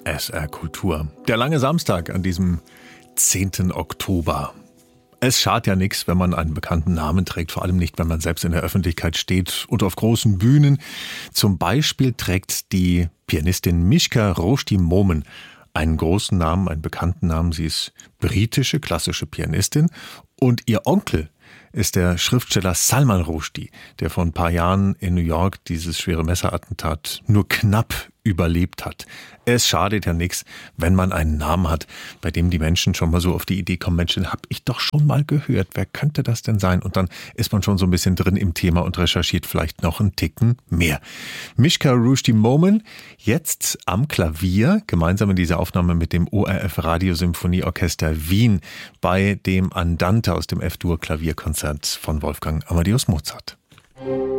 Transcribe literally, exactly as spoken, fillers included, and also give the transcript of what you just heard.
S R Kultur. Der lange Samstag an diesem zehnten Oktober. Es schadet ja nichts, wenn man einen bekannten Namen trägt, vor allem nicht, wenn man selbst in der Öffentlichkeit steht und auf großen Bühnen. Zum Beispiel trägt die Pianistin Mischka Rushdie-Momen einen großen Namen, einen bekannten Namen. Sie ist britische, klassische Pianistin und ihr Onkel ist der Schriftsteller Salman Rushdie, der vor ein paar Jahren in New York dieses schwere Messerattentat nur knapp überlebt hat. Es schadet ja nichts, wenn man einen Namen hat, bei dem die Menschen schon mal so auf die Idee kommen, Mensch, den habe ich doch schon mal gehört, wer könnte das denn sein? Und dann ist man schon so ein bisschen drin im Thema und recherchiert vielleicht noch einen Ticken mehr. Mischka Rushdie-Momen jetzt am Klavier, gemeinsam in dieser Aufnahme mit dem O R F Radiosymphonieorchester Wien bei dem Andante aus dem F-Dur-Klavierkonzert von Wolfgang Amadeus Mozart.